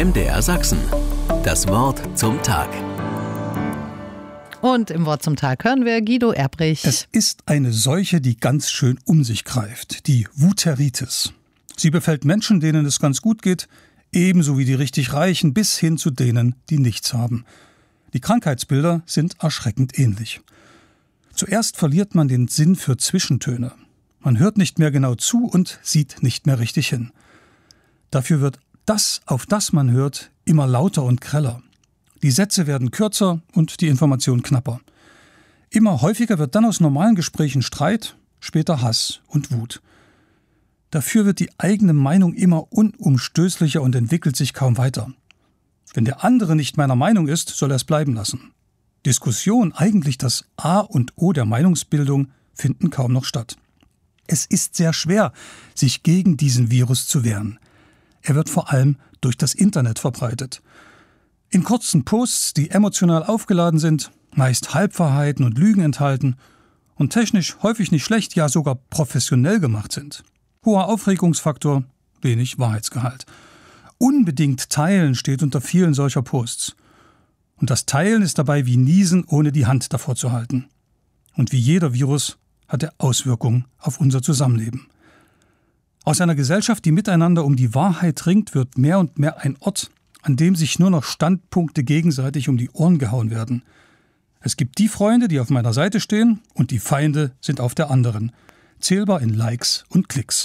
MDR Sachsen. Das Wort zum Tag. Und im Wort zum Tag hören wir Guido Erbrich. Es ist eine Seuche, die ganz schön um sich greift, die Vuteritis. Sie befällt Menschen, denen es ganz gut geht, ebenso wie die richtig Reichen, bis hin zu denen, die nichts haben. Die Krankheitsbilder sind erschreckend ähnlich. Zuerst verliert man den Sinn für Zwischentöne. Man hört nicht mehr genau zu und sieht nicht mehr richtig hin. Dafür wird das, auf das man hört, immer lauter und greller. Die Sätze werden kürzer und die Information knapper. Immer häufiger wird dann aus normalen Gesprächen Streit, später Hass und Wut. Dafür wird die eigene Meinung immer unumstößlicher und entwickelt sich kaum weiter. Wenn der andere nicht meiner Meinung ist, soll er es bleiben lassen. Diskussion, eigentlich das A und O der Meinungsbildung, finden kaum noch statt. Es ist sehr schwer, sich gegen diesen Virus zu wehren. Er wird vor allem durch das Internet verbreitet. In kurzen Posts, die emotional aufgeladen sind, meist Halbwahrheiten und Lügen enthalten und technisch häufig nicht schlecht, ja sogar professionell gemacht sind. Hoher Aufregungsfaktor, wenig Wahrheitsgehalt. Unbedingt teilen steht unter vielen solcher Posts. Und das Teilen ist dabei wie Niesen, ohne die Hand davor zu halten. Und wie jeder Virus hat er Auswirkungen auf unser Zusammenleben. Aus einer Gesellschaft, die miteinander um die Wahrheit ringt, wird mehr und mehr ein Ort, an dem sich nur noch Standpunkte gegenseitig um die Ohren gehauen werden. Es gibt die Freunde, die auf meiner Seite stehen, und die Feinde sind auf der anderen, zählbar in Likes und Klicks.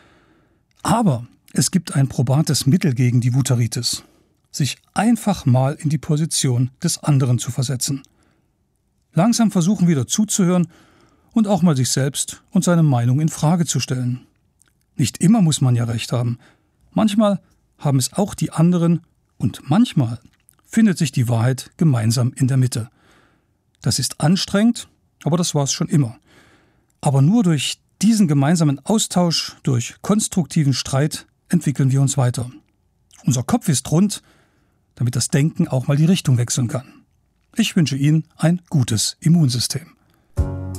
Aber es gibt ein probates Mittel gegen die Vuteritis, sich einfach mal in die Position des anderen zu versetzen. Langsam versuchen wieder zuzuhören und auch mal sich selbst und seine Meinung in Frage zu stellen. Nicht immer muss man ja recht haben. Manchmal haben es auch die anderen und manchmal findet sich die Wahrheit gemeinsam in der Mitte. Das ist anstrengend, aber das war es schon immer. Aber nur durch diesen gemeinsamen Austausch, durch konstruktiven Streit entwickeln wir uns weiter. Unser Kopf ist rund, damit das Denken auch mal die Richtung wechseln kann. Ich wünsche Ihnen ein gutes Immunsystem.